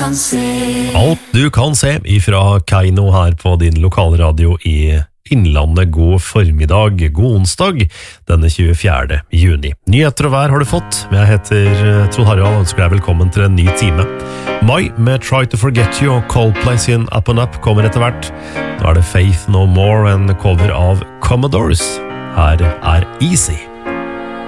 kan se. Alt du kan se ifra Kaino her på din lokalradio i Innlandet. God formiddag, god onsdag, denne 24. juni. Nyheter og vær har du fått. Jeg heter Trond Harald og ønsker deg velkommen til en ny time. Mai med Try to Forget You og Coldplay sin Up and Up kommer etter hvert. Nå er det Faith No More, en cover av Commodores. Her er Easy.